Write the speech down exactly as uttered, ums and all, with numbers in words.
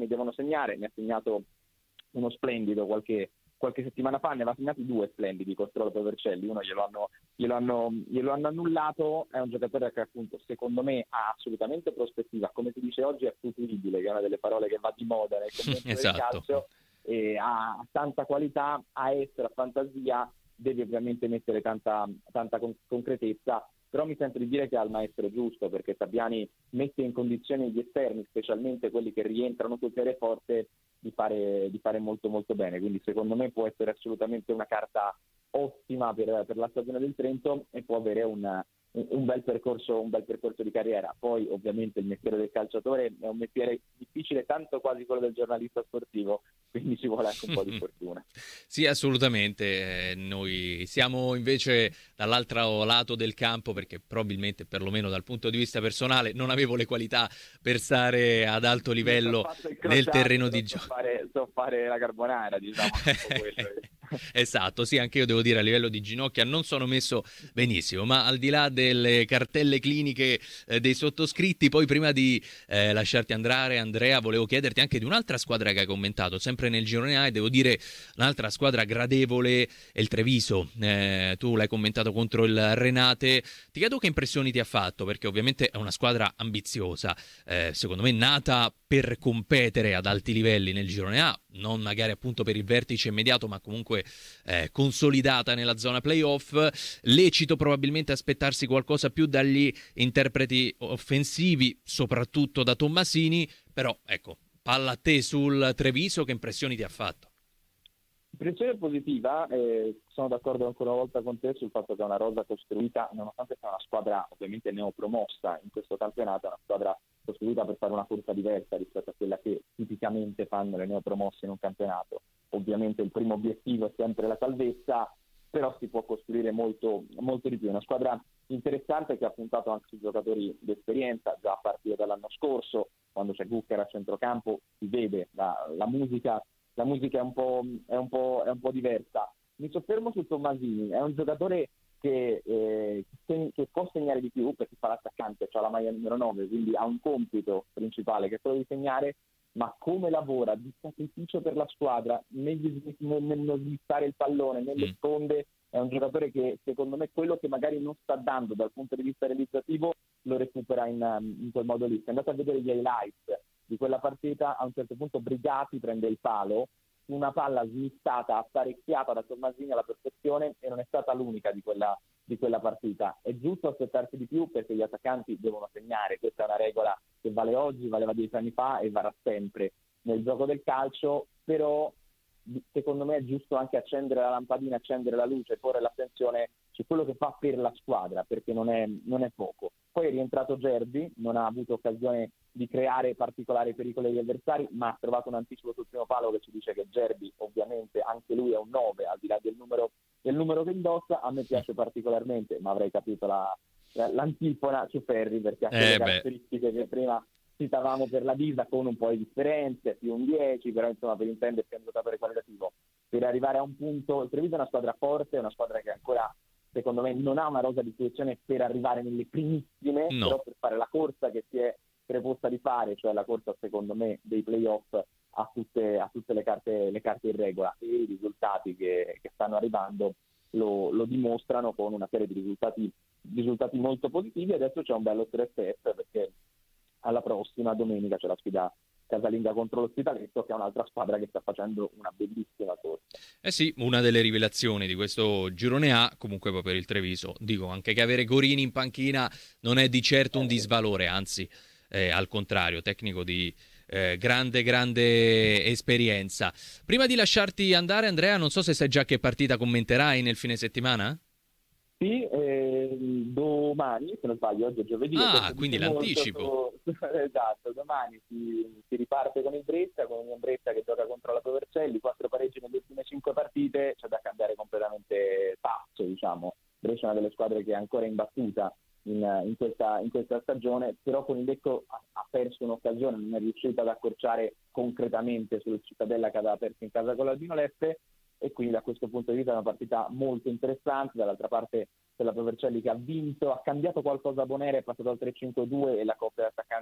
esterni devono segnare, ne ha segnato uno splendido qualche, qualche settimana fa, ne aveva segnati due splendidi contro lo Vercelli, uno glielo hanno, glielo, hanno, glielo hanno annullato. È un giocatore che appunto secondo me ha assolutamente prospettiva, come si dice oggi è futuribile, che è una delle parole che va di moda nel commento Esatto. del calcio, e ha tanta qualità, ha essere, ha fantasia, deve ovviamente mettere tanta, tanta con- concretezza, però mi sento di dire che ha il maestro giusto, perché Fabiani mette in condizioni gli esterni, specialmente quelli che rientrano sul piede forte, di fare, di fare molto molto bene, quindi secondo me può essere assolutamente una carta ottima per, per la stagione del Trento e può avere un, un, un bel percorso, un bel percorso di carriera. Poi ovviamente il mestiere del calciatore è un mestiere difficile, tanto quasi quello del giornalista sportivo, quindi ci vuole anche un po' di fortuna. Sì, assolutamente. Eh, noi siamo invece dall'altro lato del campo, perché probabilmente, perlomeno dal punto di vista personale, non avevo le qualità per stare ad alto livello nel terreno di so gioco. fare, so fare la carbonara, diciamo, un po' quello. Esatto, sì, anche io devo dire a livello di ginocchia non sono messo benissimo, ma al di là delle cartelle cliniche eh, dei sottoscritti, poi prima di eh, lasciarti andare, Andrea, volevo chiederti anche di un'altra squadra che hai commentato, sempre nel girone A, e devo dire un'altra squadra gradevole è il Treviso. Eh, tu l'hai commentato contro il Renate, ti chiedo che impressioni ti ha fatto, perché ovviamente è una squadra ambiziosa, eh, secondo me nata per competere ad alti livelli nel girone A, non magari appunto per il vertice immediato, ma comunque eh, consolidata nella zona playoff. Lecito probabilmente aspettarsi qualcosa più dagli interpreti offensivi, soprattutto da Tommasini, però ecco, palla a te sul Treviso, che impressioni ti ha fatto? Impressione positiva, eh, sono d'accordo ancora una volta con te sul fatto che è una rosa costruita, nonostante sia una squadra ovviamente neopromossa in questo campionato, è una squadra costruita per fare una corsa diversa rispetto a quella che tipicamente fanno le neopromosse in un campionato. Ovviamente il primo obiettivo è sempre la salvezza, però si può costruire molto, molto di più. È una squadra interessante che ha puntato anche su giocatori d'esperienza, già a partire dall'anno scorso, quando c'è Guccher a centrocampo, si vede la, la musica la musica è un po', è un po', è un po' diversa. Mi soffermo su Tommasini, è un giocatore che, eh, che può segnare di più perché fa l'attaccante, ha la maglia numero nove, quindi ha un compito principale che è quello di segnare, ma come lavora di sacrificio per la squadra, nello svizzare il pallone, nelle Mm. sponde, è un giocatore che secondo me quello che magari non sta dando dal punto di vista realizzativo lo recupera in, in quel modo lì. Se andate a vedere gli highlights di quella partita, a un certo punto Brigati prende il palo, una palla smistata, apparecchiata da Tommasini alla perfezione, e non è stata l'unica di quella, di quella partita. È giusto aspettarsi di più perché gli attaccanti devono segnare, questa è una regola che vale oggi, valeva dieci anni fa e varrà sempre nel gioco del calcio, però secondo me è giusto anche accendere la lampadina, accendere la luce, porre l'attenzione su quello che fa per la squadra, perché non è, non è poco. Poi è rientrato Gerbi, non ha avuto occasione di creare particolari pericoli agli avversari, ma ha trovato un anticipo sul primo palo che ci dice che Gerbi ovviamente anche lui è un nove, al di là del numero, del numero che indossa. A me piace particolarmente, ma avrei capito la, la, l'antifona su Ferri, perché ha quelle Eh beh. caratteristiche che prima citavamo per la Disa, con un po' di differenze, più un dieci, però insomma per intendersi è un giocatore qualitativo. Per arrivare a un punto, il Treviso è una squadra forte, è una squadra che ancora secondo me non ha una rosa di selezione per arrivare nelle primissime, No. però per fare la corsa che si è preposta di fare, cioè la corsa secondo me dei playoff, a tutte, a tutte le carte, le carte in regola, e i risultati che, che stanno arrivando lo, lo dimostrano, con una serie di risultati, risultati molto positivi. Adesso c'è un bello stress test, perché alla prossima domenica c'è la sfida casalinga contro l'Ospitaletto, che è un'altra squadra che sta facendo una bellissima corsa. Eh sì, una delle rivelazioni di questo girone A, comunque poi per il Treviso, dico anche che avere Gorini in panchina non è di certo un disvalore, anzi, eh, al contrario, tecnico di eh, grande, grande esperienza. Prima di lasciarti andare, Andrea, non so se sai già che partita commenterai nel fine settimana? Sì, eh, domani, se non sbaglio, oggi è giovedì, e Ah, questo quindi dice molto l'anticipo. su, su- esatto, domani si, si riparte con il Brescia, con un Brescia che gioca contro la Vercelli, quattro pareggi nelle ultime cinque partite, c'è da cambiare completamente passo, diciamo. Brescia è una delle squadre che è ancora imbattuta in, in, questa, in questa stagione, però con il Lecco ha, ha perso un'occasione, non è riuscita ad accorciare concretamente sul Cittadella che aveva perso in casa con l'Albino Leffe, e quindi da questo punto di vista è una partita molto interessante. Dall'altra parte c'è la Vercelli che ha vinto, ha cambiato qualcosa a Bonere, è passato al tre cinque due, e la coppia di attaccanti